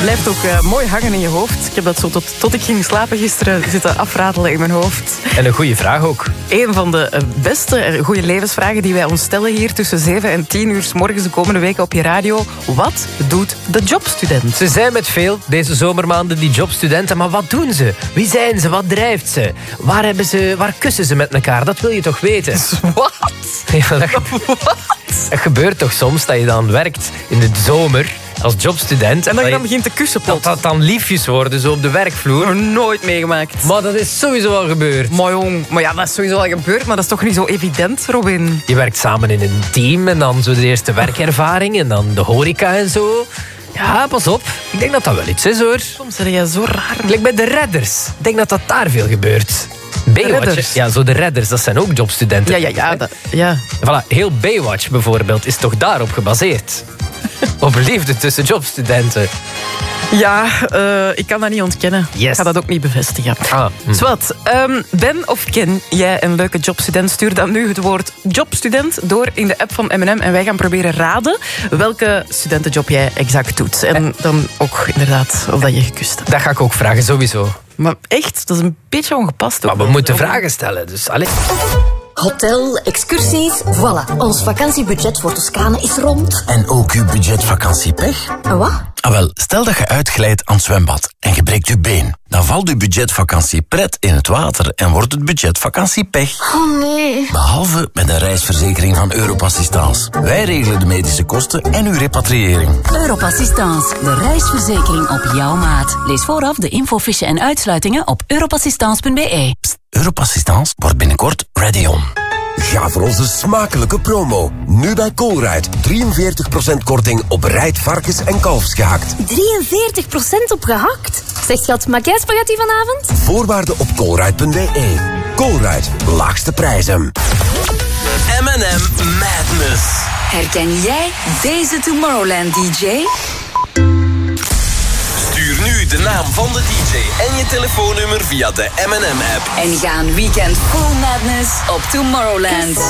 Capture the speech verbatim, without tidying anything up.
Blijft ook uh, mooi hangen in je hoofd. Ik heb dat zo tot, tot ik ging slapen gisteren zitten afratelen in mijn hoofd. En een goede vraag ook. Een van de beste goede levensvragen die wij ons stellen hier tussen zeven en tien uur 's morgens de komende weken op je radio. Wat doet de jobstudent? Ze zijn met veel deze zomermaanden, die jobstudenten. Maar wat doen ze? Wie zijn ze? Wat drijft ze? Waar, hebben ze, waar kussen ze met elkaar? Dat wil je toch weten? Wat? Ja, dat, Wat? Het gebeurt toch soms dat je dan werkt in de zomer als jobstudent. En dat je dan je, begint te kussen dat, dat dan liefjes worden, zo op de werkvloer. Nooit meegemaakt. Maar dat is sowieso al gebeurd. Maar jong, maar ja, dat is sowieso al gebeurd, maar dat is toch niet zo evident, Robin? Je werkt samen in een team en dan zo de eerste werkervaring en dan de horeca en zo. Ja, pas op. Ik denk dat dat wel iets is, hoor. Soms ben jij zo raar. Gelijk bij de redders. Ik denk dat dat daar veel gebeurt. Baywatch, ja, zo de redders, dat zijn ook jobstudenten. Ja, ja, ja. Dat, ja. Voilà, heel Baywatch bijvoorbeeld is toch daarop gebaseerd. Op liefde tussen jobstudenten. Ja, uh, ik kan dat niet ontkennen. Yes. Ik ga dat ook niet bevestigen. Ah, hm. Zwat, um, ben of ken jij een leuke jobstudent? Stuur dan nu het woord jobstudent door in de app van M en M. En wij gaan proberen raden welke studentenjob jij exact doet. En eh. dan ook inderdaad of dat je gekust hebt. Dat ga ik ook vragen, sowieso. Maar echt, dat is een beetje ongepast. Maar we moeten vragen stellen, dus allez. Hotel, excursies, voilà. Ons vakantiebudget voor Toscane is rond. En ook uw budget vakantiepech? Wat? Ah wel, stel dat je uitglijdt aan het zwembad en je breekt je been. Dan valt uw budget vakantiepret in het water en wordt het budget vakantiepech. Oh nee. Behalve met een reisverzekering van Europassistance. Wij regelen de medische kosten en uw repatriëring. Europassistance, de reisverzekering op jouw maat. Lees vooraf de infofiche en uitsluitingen op europassistance punt b e. Pst, Europassistance wordt binnenkort ready on. Ga voor onze smakelijke promo. Nu bij Colruyt. drieënveertig procent korting op rijdt varkens- en kalfsgehakt. drieënveertig procent op gehakt? Zeg schat, maak jij spaghetti vanavond? Voorwaarden op colruyt punt b e. Colruyt, laagste prijzen. M en M Madness. Herken jij deze Tomorrowland D J? Stuur nu de naam van de D J en je telefoonnummer via de M en M-app. En ga een weekend full madness op Tomorrowland.